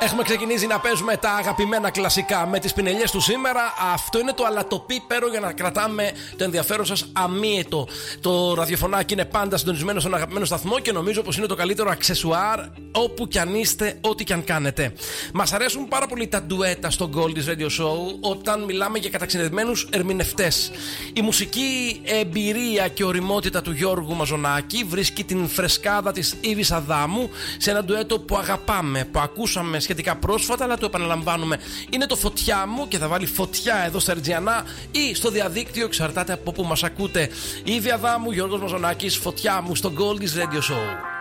Έχουμε ξεκινήσει να παίζουμε τα αγαπημένα κλασικά με τις πινελιές του σήμερα. Αυτό είναι το αλατοπίπερο για να κρατάμε το ενδιαφέρον σας αμύετο. Το ραδιοφωνάκι είναι πάντα συντονισμένο στον αγαπημένο σταθμό και νομίζω πως είναι το καλύτερο αξεσουάρ όπου κι αν είστε, ό,τι κι αν κάνετε. Μας αρέσουν πάρα πολύ τα ντουέτα στο Goldie's Radio Show όταν μιλάμε για καταξιδευμένους ερμηνευτές. Η μουσική εμπειρία και οριμότητα του Γιώργου Μαζονάκη βρίσκει την φρεσκάδα της Ήβης Αδάμου σε ένα ντουέτο που αγαπάμε, που ακούσαμε σχετικά πρόσφατα, αλλά το επαναλαμβάνουμε. Είναι το Φωτιά μου και θα βάλει φωτιά εδώ στα Ερτζιανά ή στο διαδίκτυο, εξαρτάται από που μας ακούτε. Ήβη Αδάμου, Γιώργος Μαζονάκης, Φωτιά μου στο Goldie's Radio Show.